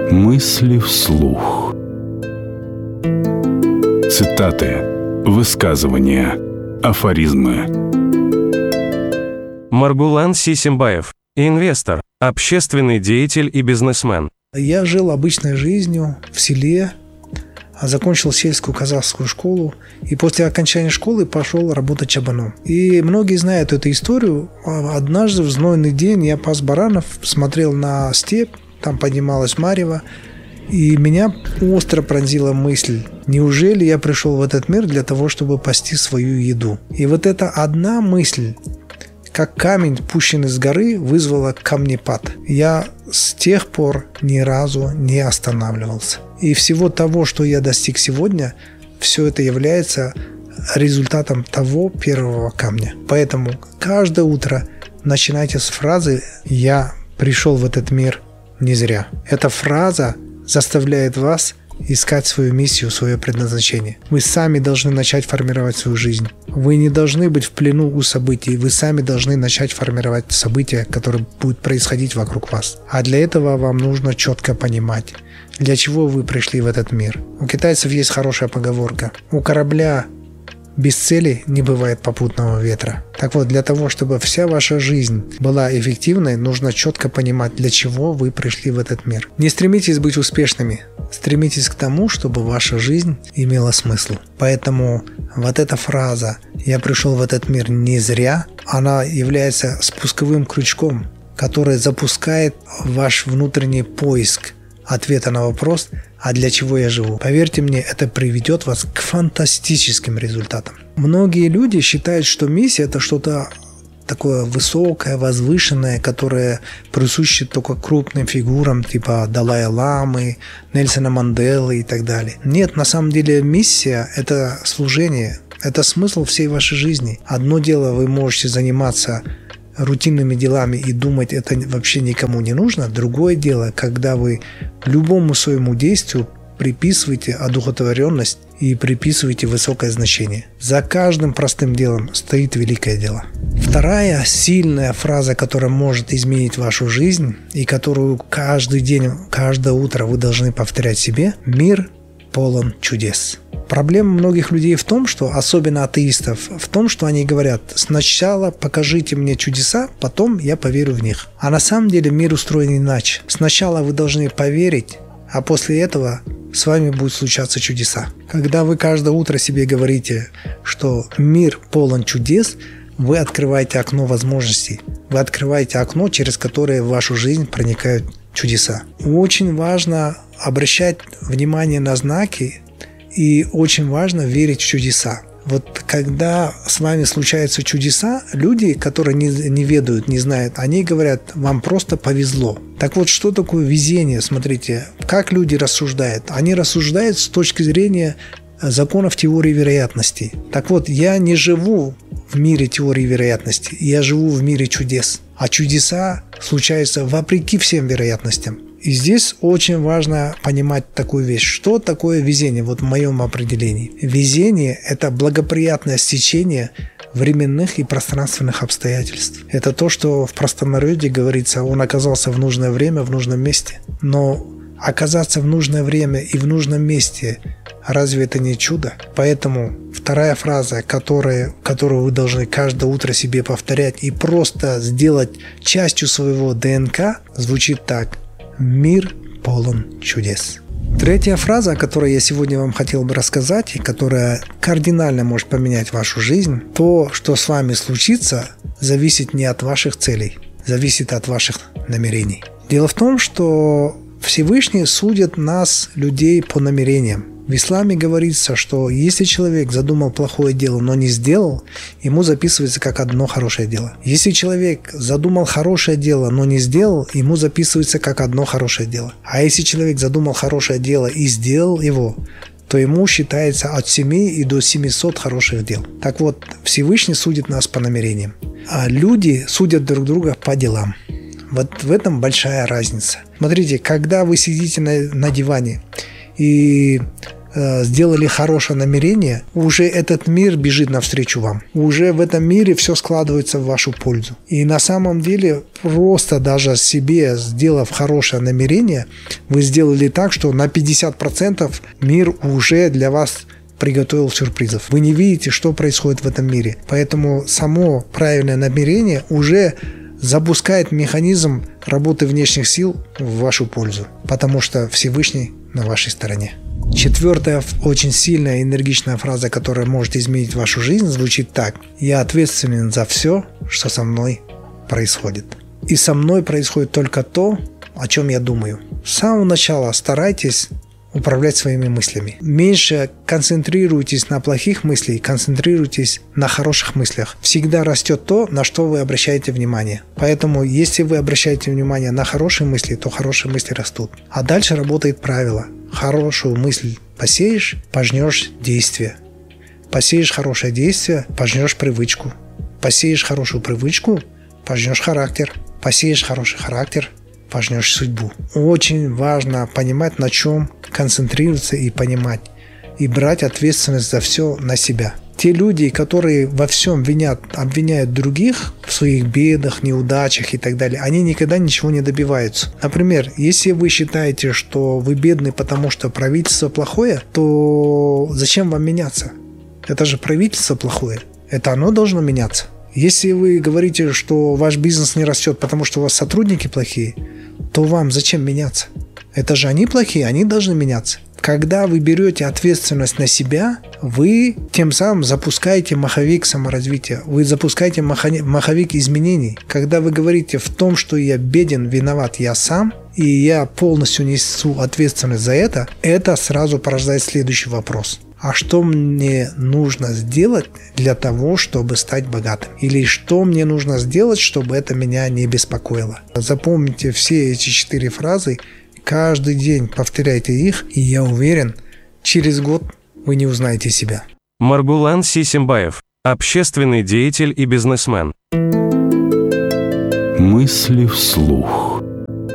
Мысли вслух. Цитаты, высказывания, афоризмы. Маргулан Сисимбаев, инвестор, общественный деятель и бизнесмен. Я жил обычной жизнью в селе, закончил сельскую казахскую школу и после окончания школы пошел работать чабаном. И многие знают эту историю. Однажды в знойный день я пас баранов, смотрел на степь, там поднималась марево, и меня остро пронзила мысль: неужели я пришел в этот мир для того, чтобы пасти свою еду? И вот эта одна мысль, как камень, пущенный с горы, вызвала камнепад. Я с тех пор ни разу не останавливался. И всего того, что я достиг сегодня, все это является результатом того первого камня. Поэтому каждое утро начинайте с фразы «Я пришел в этот мир не зря». Эта фраза заставляет вас искать свою миссию, свое предназначение. Вы сами должны начать формировать свою жизнь. Вы не должны быть в плену у событий. Вы сами должны начать формировать события, которые будут происходить вокруг вас. А для этого вам нужно четко понимать, для чего вы пришли в этот мир. У китайцев есть хорошая поговорка: у корабля без цели не бывает попутного ветра. Так вот, для того, чтобы вся ваша жизнь была эффективной, нужно четко понимать, для чего вы пришли в этот мир. Не стремитесь быть успешными, стремитесь к тому, чтобы ваша жизнь имела смысл. Поэтому вот эта фраза «Я пришел в этот мир не зря», она является спусковым крючком, который запускает ваш внутренний поиск ответа на вопрос: а для чего я живу? Поверьте мне, это приведет вас к фантастическим результатам. Многие люди считают, что миссия – это что-то такое высокое, возвышенное, которое присуще только крупным фигурам типа Далай-ламы, Нельсона Манделы и так далее. Нет, на самом деле миссия – это служение, это смысл всей вашей жизни. Одно дело, вы можете заниматься рутинными делами и думать, это вообще никому не нужно. Другое дело, когда вы любому своему действию приписываете одухотворенность и приписываете высокое значение. За каждым простым делом стоит великое дело. Вторая сильная фраза, которая может изменить вашу жизнь и которую каждый день, каждое утро вы должны повторять себе: мир полон чудес. Проблема многих людей в том, что, особенно атеистов, в том, что они говорят: сначала покажите мне чудеса, потом я поверю в них. А на самом деле мир устроен иначе. Сначала вы должны поверить, а после этого с вами будут случаться чудеса. Когда вы каждое утро себе говорите, что мир полон чудес, вы открываете окно возможностей. Вы открываете окно, через которое в вашу жизнь проникают чудеса. Очень важно обращать внимание на знаки, и очень важно верить в чудеса. Вот когда с вами случаются чудеса, люди, которые не ведают, не знают, они говорят: вам просто повезло. Так вот, что такое везение? Смотрите, как люди рассуждают. Они рассуждают с точки зрения законов теории вероятности. Так вот, я не живу в мире теории вероятности, я живу в мире чудес. А чудеса случаются вопреки всем вероятностям. И здесь очень важно понимать такую вещь. Что такое везение? Вот в моем определении. Везение – это благоприятное стечение временных и пространственных обстоятельств. Это то, что в простонародье говорится: он оказался в нужное время, в нужном месте. Но оказаться в нужное время и в нужном месте – разве это не чудо? Поэтому вторая фраза, которую вы должны каждое утро себе повторять и просто сделать частью своего ДНК, звучит так: мир полон чудес. Третья фраза, о которой я сегодня вам хотел бы рассказать, и которая кардинально может поменять вашу жизнь: то, что с вами случится, зависит не от ваших целей, зависит от ваших намерений. Дело в том, что Всевышний судит нас, людей, по намерениям. В исламе говорится, что если человек задумал плохое дело, но не сделал, ему записывается как одно хорошее дело. Если человек задумал хорошее дело, но не сделал, ему записывается как одно хорошее дело. А если человек задумал хорошее дело и сделал его, то ему считается от 7 и до 700 хороших дел. Так вот, Всевышний судит нас по намерениям, а люди судят друг друга по делам. Вот в этом большая разница. Смотрите, когда вы сидите на диване и сделали хорошее намерение, уже этот мир бежит навстречу вам. Уже в этом мире все складывается в вашу пользу. И на самом деле, просто даже себе сделав хорошее намерение, вы сделали так, что на 50% мир уже для вас приготовил сюрпризов. Вы не видите, что происходит в этом мире. Поэтому само правильное намерение уже запускает механизм работы внешних сил в вашу пользу, потому что Всевышний на вашей стороне. Четвертая, очень сильная, энергичная фраза, которая может изменить вашу жизнь, звучит так: «Я ответственен за все, что со мной происходит. И со мной происходит только то, о чем я думаю». С самого начала старайтесь управлять своими мыслями. Меньше концентрируйтесь на плохих мыслях, концентрируйтесь на хороших мыслях. Всегда растет то, на что вы обращаете внимание. Поэтому, если вы обращаете внимание на хорошие мысли, то хорошие мысли растут. А дальше работает правило. Хорошую мысль посеешь, пожнешь действие. Посеешь хорошее действие, пожнешь привычку. Посеешь хорошую привычку, пожнешь характер. Посеешь хороший характер, пожнешь судьбу. Очень важно понимать, на чем концентрироваться и понимать. И брать ответственность за все на себя. Те люди, которые во всем обвиняют других в своих бедах, неудачах и так далее, они никогда ничего не добиваются. Например, если вы считаете, что вы бедны, потому что правительство плохое, то зачем вам меняться? Это же правительство плохое. Это оно должно меняться. Если вы говорите, что ваш бизнес не растет, потому что у вас сотрудники плохие, то вам зачем меняться? Это же они плохие, они должны меняться. Когда вы берете ответственность на себя, вы тем самым запускаете маховик саморазвития, вы запускаете маховик изменений. Когда вы говорите в том, что я беден, виноват я сам, и я полностью несу ответственность за это сразу порождает следующий вопрос. А что мне нужно сделать для того, чтобы стать богатым? Или что мне нужно сделать, чтобы это меня не беспокоило? Запомните все эти 4 фразы, каждый день повторяйте их, и я уверен, через год вы не узнаете себя. Маргулан Сисимбаев, общественный деятель и бизнесмен. Мысли вслух.